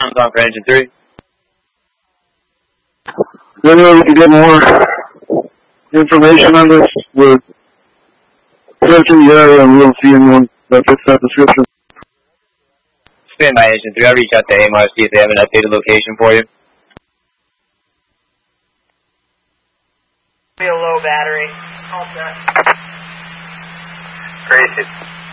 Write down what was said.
sounds on for engine 3. Then we can get more information on this. We're searching the area and we don't see anyone that fits that description. Stand by engine 3. I'll reach out to AMR, see if they have an updated location for you. Be a low battery. All set. Great.